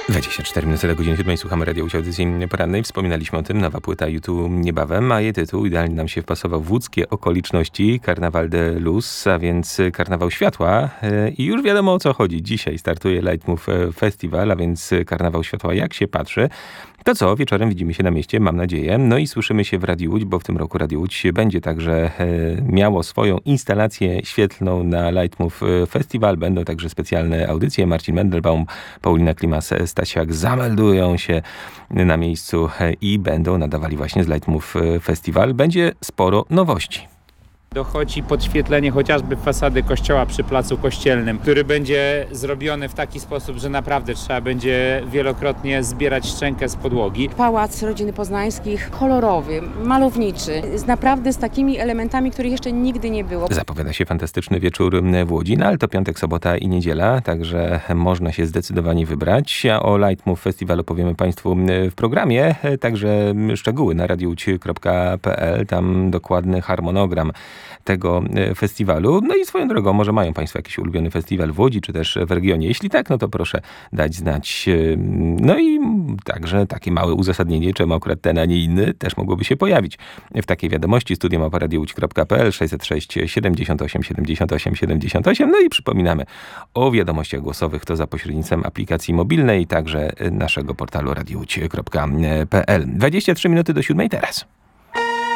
24 minuty do godziny 7. Słuchamy Radio Łódź, audycji porannej. Wspominaliśmy o tym, nowa płyta YouTube niebawem, a jej tytuł idealnie nam się wpasował w łódzkie okoliczności. Carnaval de Luz, a więc Karnawał Światła. I już wiadomo, o co chodzi. Dzisiaj startuje Lightmove Festival, a więc Karnawał Światła jak się patrzy. To co, wieczorem widzimy się na mieście, mam nadzieję. No i słyszymy się w Radiu Łódź, bo w tym roku Radio Łódź będzie także miało swoją instalację świetlną na Lightmove Festival. Będą także specjalne audycje. Marcin Mendelbaum, Paulina Klimas-Stasiak zameldują się na miejscu i będą nadawali właśnie z Lightmove Festival. Będzie sporo nowości. Dochodzi podświetlenie chociażby fasady kościoła przy Placu Kościelnym, który będzie zrobiony w taki sposób, że naprawdę trzeba będzie wielokrotnie zbierać szczękę z podłogi. Pałac Rodziny Poznańskich, kolorowy, malowniczy, naprawdę z takimi elementami, których jeszcze nigdy nie było. Zapowiada się fantastyczny wieczór w Łodzi, no ale to piątek, sobota i niedziela, także można się zdecydowanie wybrać. A o Lightmove Festiwalu powiemy Państwu w programie, także szczegóły na radiowódź.pl, tam dokładny harmonogram tego festiwalu. No i swoją drogą, może mają Państwo jakiś ulubiony festiwal w Łodzi, czy też w regionie. Jeśli tak, no to proszę dać znać. No i także takie małe uzasadnienie, czemu akurat ten, a nie inny, też mogłoby się pojawić w takiej wiadomości. studio@radiowódź.pl 606 78 78 78. No i przypominamy o wiadomościach głosowych, to za pośrednictwem aplikacji mobilnej, także naszego portalu radiowódź.pl. 23 minuty do 7 teraz.